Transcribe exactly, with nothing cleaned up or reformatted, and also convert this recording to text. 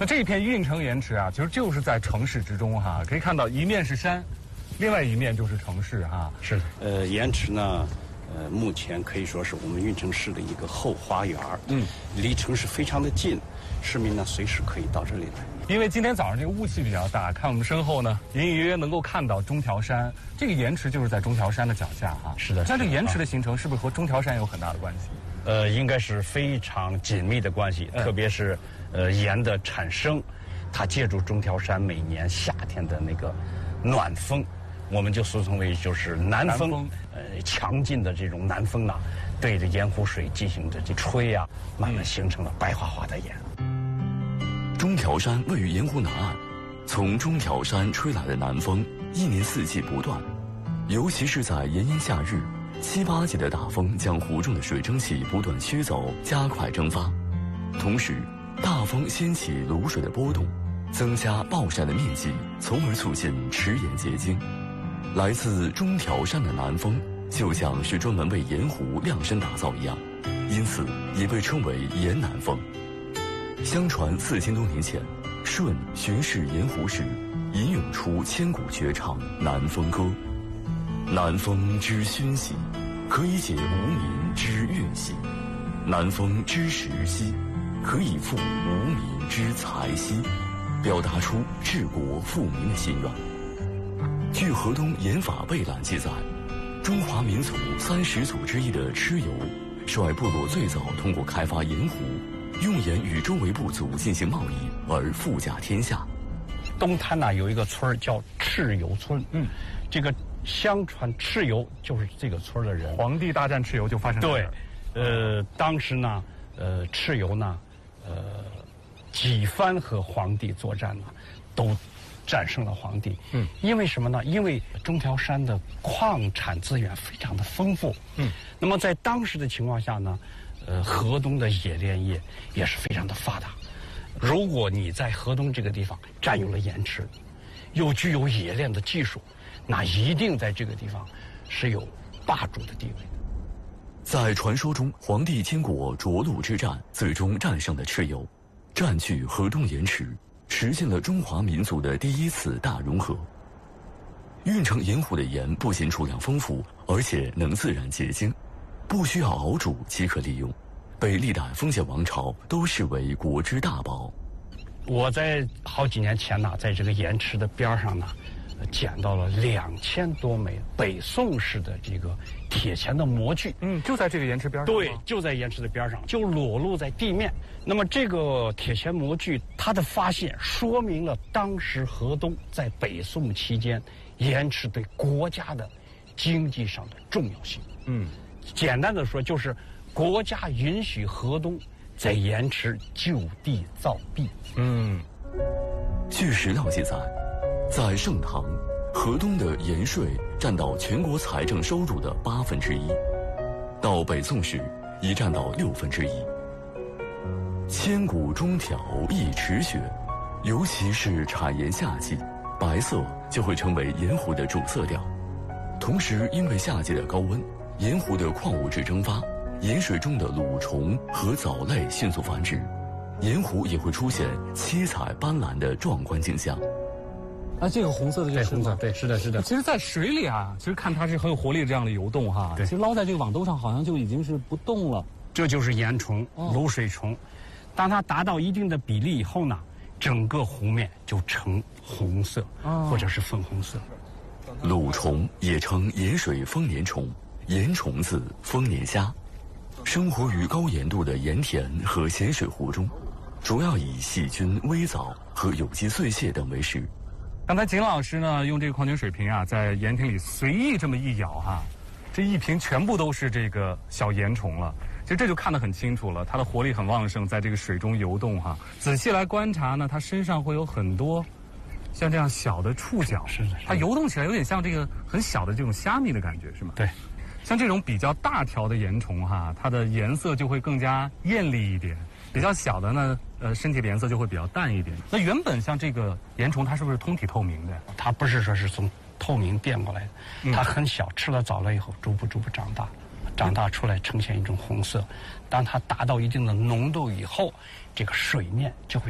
那这一片运城盐池啊，其实就是在城市之中哈，可以看到一面是山，另外一面就是城市哈。 是的。呃，盐池呢，呃，目前可以说是我们运城市的一个后花园，嗯，离城市非常的近，市民呢随时可以到这里来。 因为今天早上这个雾气比较大，看我们身后呢，隐隐约约能够看到中条山，这个盐池就是在中条山的脚下哈。 是的。 像这个盐池的形成，是不是和中条山有很大的关系？ 呃，应该是非常紧密的关系，嗯、特别是呃盐的产生，它借助中条山每年夏天的那个暖风，我们就俗称为就是南风，南风呃强劲的这种南风呢，对着盐湖水进行着这吹啊，慢慢形成了白花花的盐。 中条山位于盐湖南岸，从中条山吹来的南风，一年四季不断，尤其是在炎炎夏日，七八级的大风将湖中的水蒸气不断驱走，加快蒸发。同时，大风掀起卤水的波动，增加暴晒的面积，从而促进池盐结晶。来自中条山的南风，就像是专门为盐湖量身打造一样，因此也被称为盐南风。相传四千多年前，舜巡视盐湖时，吟咏出千古绝唱《南风歌》。南风之熏习，可以解无民之怨兮；南风之时兮，可以复无民之财兮，表达出治国富民的心愿。据河东盐法备览记载，中华民族三始祖之一的蚩尤，率部落最早通过开发盐湖，用盐与周围部族进行贸易而富甲天下。 东滩呢有一个村叫蚩尤村，嗯，这个相传蚩尤就是这个村的人。 黄帝大战蚩尤就发生在这儿。 对，呃，当时呢，呃，蚩尤呢，呃，几番和黄帝作战呢，都战胜了黄帝。嗯，因为什么呢？因为中条山的矿产资源非常的丰富。嗯，那么在当时的情况下呢，呃，河东的冶炼业也是非常的发达。如果你在河东这个地方占有了盐池，又具有冶炼的技术，那一定在这个地方是有霸主的地位的。 在传说中，黄帝经过涿鹿之战，最终战胜了蚩尤，占据河东盐池，实现了中华民族的第一次大融合。运城盐湖的盐不仅储量丰富，而且能自然结晶，不需要熬煮即可利用，被历代封建王朝都视为国之大宝。 我在好几年前呢，在这个盐池的边上呢，捡到了两千多枚北宋式的这个铁钱的模具。 嗯，就在这个盐池边上。 对，就在盐池的边上，就裸露在地面。那么这个铁钱模具，它的发现说明了当时河东在北宋期间盐池对国家的经济上的重要性。嗯，简单的说，就是国家允许河东在盐池就地造币。 嗯， 据史料记载，在盛唐，河东的盐税占到全国财政收入的八分之一，到北宋时已占到六分之一。千古中条一池雪，尤其是产盐夏季，白色就会成为盐湖的主色调。同时，因为夏季的高温，盐湖的矿物质蒸发，盐水中的蠕虫和藻类迅速繁殖，盐湖也会出现七彩斑斓的壮观景象。 啊，这个红色的就是红色，对，是的，是的。 其实，在水里啊，其实看它是很有活力这样的游动哈。 对， 其实捞在这个网兜上，好像就已经是不动了。 这就是盐虫、卤水虫。当它达到一定的比例以后呢，整个湖面就呈红色，哦、或者是粉红色。 卤虫也称盐水丰年虫、盐虫子、丰年虾，生活于高盐度的盐田和咸水湖中，主要以细菌、微藻和有机碎屑等为食。 刚才景老师呢，用这个矿泉水瓶啊，在盐田里随意这么一舀哈，这一瓶全部都是这个小盐虫了。其实这就看得很清楚了，它的活力很旺盛，在这个水中游动哈。仔细来观察呢，它身上会有很多像这样小的触角， 是的， 它游动起来有点像这个很小的这种虾米的感觉，是吗？ 对。 像这种比较大条的盐虫哈，它的颜色就会更加艳丽一点。比较小的呢，呃，身体的颜色就会比较淡一点。那原本像这个盐虫，它是不是通体透明的？ 它不是说是从透明变过来的， 嗯、 它很小，吃了藻类以后，逐步逐步长大，长大出来呈现一种红色。当它达到一定的浓度以后，这个水面就会